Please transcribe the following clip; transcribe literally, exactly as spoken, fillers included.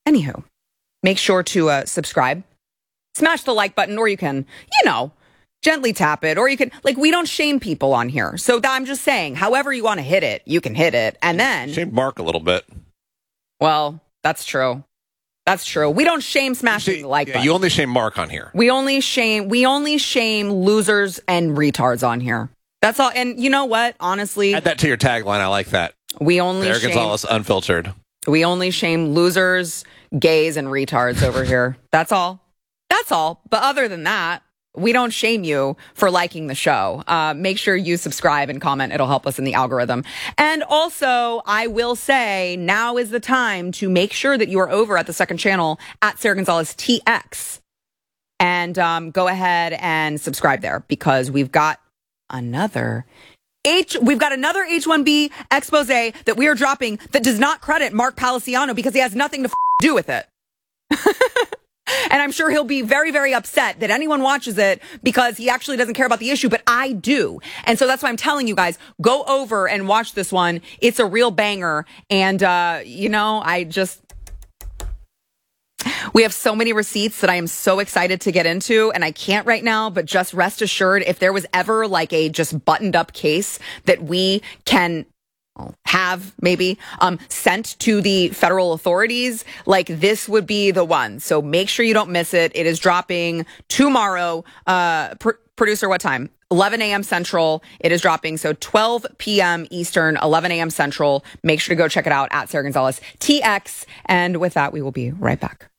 Anywho, make sure to uh, subscribe, smash the like button, or you can, you know, gently tap it, or you can, like, we don't shame people on here. So th- I'm just saying, however you want to hit it, you can hit it. And then... Shame Mark a little bit. Well, that's true. That's true. We don't shame smashing See, the like yeah, button. You only shame Mark on here. We only shame, we only shame losers and retards on here. That's all. And you know what? Honestly... Add that to your tagline. I like that. We only Eric shame... Gonzalez, unfiltered. We only shame losers, gays, and retards over here. That's all. That's all. But other than that, we don't shame you for liking the show. Uh, make sure you subscribe and comment. It'll help us in the algorithm. And also, I will say, now is the time to make sure that you are over at the second channel at Sarah Gonzalez T X. And um, go ahead and subscribe there, because we've got another... H, we've got another H one B expose that we are dropping that does not credit Mark Palaciano because he has nothing to f- do with it. And I'm sure he'll be very, very upset that anyone watches it because he actually doesn't care about the issue, but I do. And so that's why I'm telling you guys, go over and watch this one. It's a real banger. And, uh, you know, I just... We have so many receipts that I am so excited to get into, and I can't right now, but just rest assured, if there was ever like a just buttoned up case that we can have maybe um, sent to the federal authorities, like this would be the one. So make sure you don't miss it. It is dropping tomorrow. Uh, pr- producer, what time? eleven a.m. Central. It is dropping. So twelve p.m. Eastern, eleven a.m. Central. Make sure to go check it out at Sarah Gonzalez T X. And with that, we will be right back.